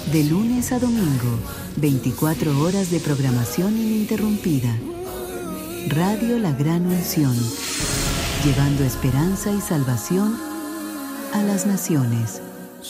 De lunes a domingo, 24 horas de programación ininterrumpida. Radio La Gran Unción, llevando esperanza y salvación a las naciones.